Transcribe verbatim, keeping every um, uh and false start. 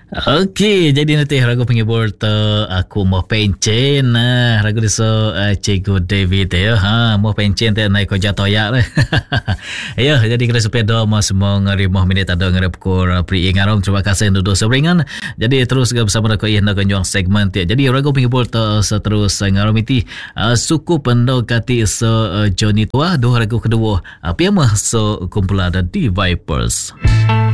Okey, jadi nanti ragu penghibur tu aku mau pencen nah ragu di so uh, Cikgu David ya ha mau pencen tu naik ko jatuh ya le. Ya, jadi kita sepeda mau semua ngerimah minit ada ngerep kur pri ingarom terima kasih duduk seberingan. Jadi terus bersama aku ia nak nyong segmen tu. Jadi ragu penghibur tu seterus ngarom iti uh, suku pendokati so uh, Johnny tua dua ragu kedua. Apa uh, so kumpulan di Vipers.